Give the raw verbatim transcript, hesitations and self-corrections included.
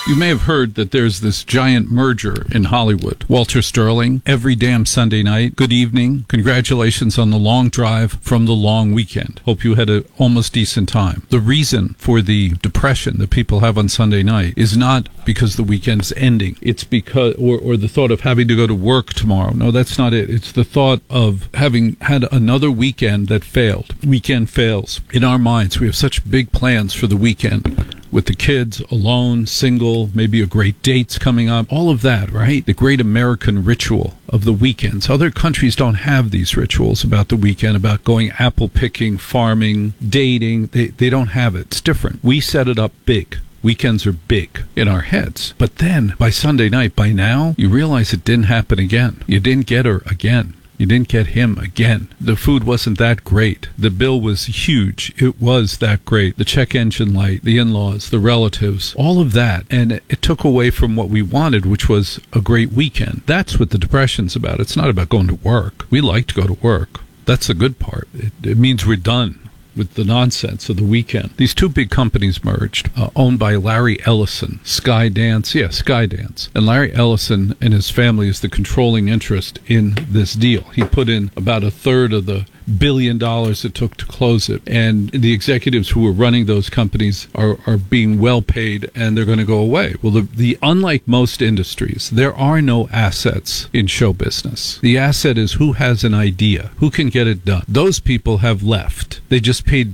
You may have heard that there's this giant merger in Hollywood. Walter Sterling, every damn Sunday night. Good evening. Congratulations on the long drive from the long weekend. Hope you had an almost decent time. The reason for the depression that people have on Sunday night is not because the weekend's ending. It's because, or, or the thought of having to go to work tomorrow. No, that's not it. It's the thought of having had another weekend that failed. Weekend fails. In our minds, we have such big plans for the weekend. With the kids, alone, single, maybe a great date's coming up, all of that, right? The great American ritual of the weekends. Other countries don't have these rituals about the weekend, about going apple picking, farming, dating. They, they don't have it. It's different. We set it up big. Weekends are big in our heads. But then, by Sunday night, by now, you realize it didn't happen again. You didn't get her again. You didn't get him again. The food wasn't that great. The bill was huge. It was that great. The check engine light, the in-laws, the relatives, all of that. And it took away from what we wanted, which was a great weekend. That's what the depression's about. It's not about going to work. We like to go to work. That's the good part. It, it means we're done with the nonsense of the weekend. These two big companies merged, uh, owned by Larry Ellison, Skydance, yeah, Skydance. And Larry Ellison and his family is the controlling interest in this deal. He put in about a third of the billion dollars it took to close it. And the executives who were running those companies are, are being well paid, and they're going to go away. Well, the, the unlike most industries, there are no assets in show business. The asset is who has an idea, who can get it done. Those people have left. They just paid